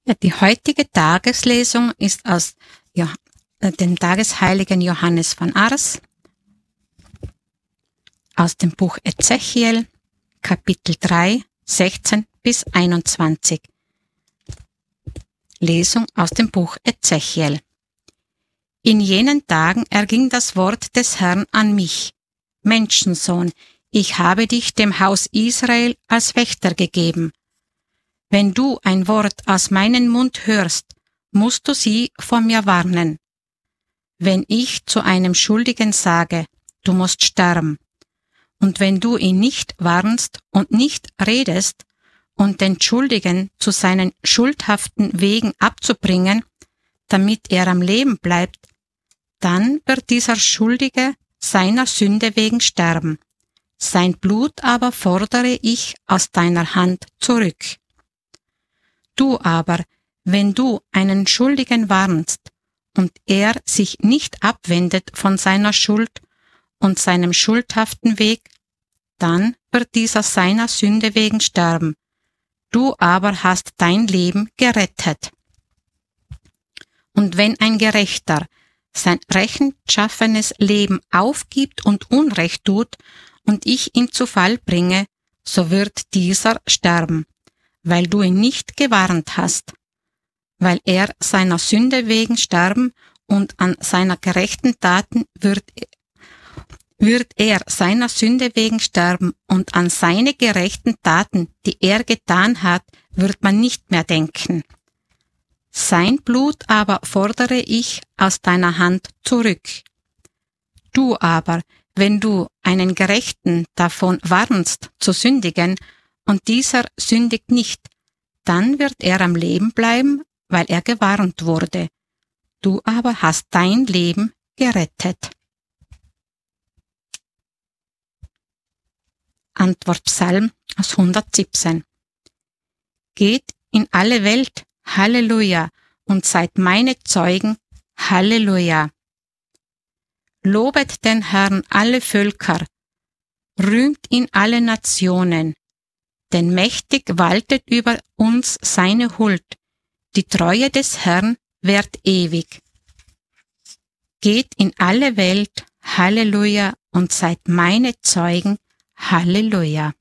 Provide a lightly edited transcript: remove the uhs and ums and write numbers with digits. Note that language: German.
Ja, die heutige Tageslesung ist aus dem Tagesheiligen Johannes von Ars, aus dem Buch Ezechiel, Kapitel 3, 16 bis 21. Lesung aus dem Buch Ezechiel. In jenen Tagen erging das Wort des Herrn an mich: Menschensohn, ich habe dich dem Haus Israel als Wächter gegeben. Wenn du ein Wort aus meinem Mund hörst, musst du sie vor mir warnen. Wenn ich zu einem Schuldigen sage, du musst sterben, und wenn du ihn nicht warnst und nicht redest und den Schuldigen zu seinen schuldhaften Wegen abzubringen, damit er am Leben bleibt, dann wird dieser Schuldige seiner Sünde wegen sterben. Sein Blut aber fordere ich aus deiner Hand zurück. Du aber, wenn du einen Schuldigen warnst und er sich nicht abwendet von seiner Schuld und seinem schuldhaften Weg, dann wird dieser seiner Sünde wegen sterben. Du aber hast dein Leben gerettet. Und wenn ein Gerechter sein rechtschaffenes Leben aufgibt und Unrecht tut und ich ihn zu Fall bringe, so wird dieser sterben, weil du ihn nicht gewarnt hast, weil er seiner Sünde wegen sterben und an seiner gerechten Taten wird er seiner Sünde wegen sterben und an seine gerechten Taten, die er getan hat, wird man nicht mehr denken. Sein Blut aber fordere ich aus deiner Hand zurück. Du aber, wenn du einen Gerechten davon warnst, zu sündigen, und dieser sündigt nicht, dann wird er am Leben bleiben, weil er gewarnt wurde. Du aber hast dein Leben gerettet. Antwortpsalm aus 117. Geht in alle Welt, Halleluja, und seid meine Zeugen, Halleluja. Lobet den Herrn alle Völker, rühmt ihn alle Nationen, denn mächtig waltet über uns seine Huld, die Treue des Herrn währt ewig. Geht in alle Welt, Halleluja, und seid meine Zeugen, Halleluja.